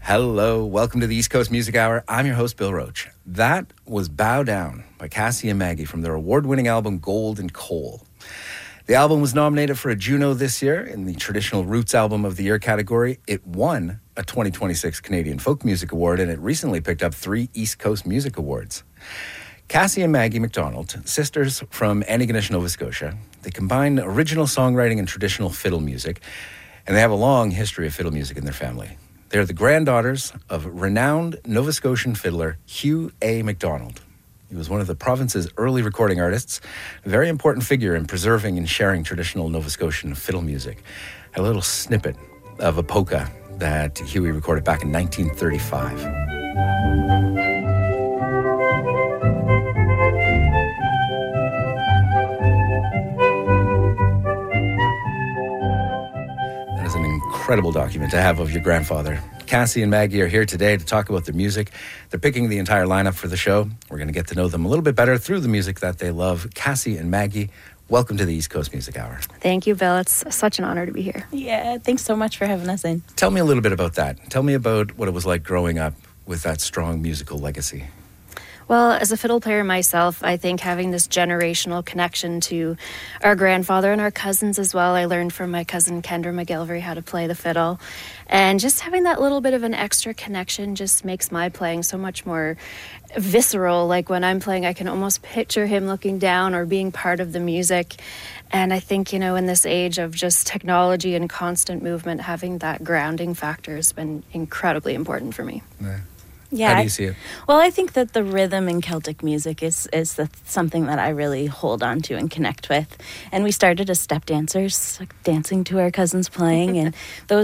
Hello, welcome to the East Coast Music Hour. I'm your host, Bill Roach. That was Bow Down by Cassie and Maggie from their award-winning album Gold and Coal. The album was nominated for a Juno this year in the Traditional Roots Album of the Year category. It won a 2026 Canadian Folk Music Award, and it recently picked up 3 East Coast Music Awards. Cassie and Maggie McDonald, sisters from Antigonish, Nova Scotia, they combine original songwriting and traditional fiddle music, and they have a long history of fiddle music in their family. They're the granddaughters of renowned Nova Scotian fiddler Hugh A. MacDonald. He was one of the province's early recording artists, a very important figure in preserving and sharing traditional Nova Scotian fiddle music. A little snippet of a polka that Hughie recorded back in 1935. Incredible document to have of your grandfather. Cassie and Maggie are here today to talk about their music. They're picking the entire lineup for the show. We're going to get to know them a little bit better through the music that they love. Cassie and Maggie, welcome to the East Coast Music Hour. Thank you, Bill. It's such an honor to be here. Yeah, thanks so much for having us in. Tell me a little bit about that. Tell me about what it was like growing up with that strong musical legacy. Well, as a fiddle player myself, I think having this generational connection to our grandfather and our cousins as well. I learned from my cousin Kendra McGilvery how to play the fiddle. And just having that little bit of an extra connection just makes my playing so much more visceral. Like when I'm playing, I can almost picture him looking down or being part of the music. And I think, you know, in this age of just technology and constant movement, having that grounding factor has been incredibly important for me. Yeah. How do you see it? Well, I think that the rhythm in Celtic music is something that I really hold on to and connect with. And we started as step dancers, like dancing to our cousins playing, and those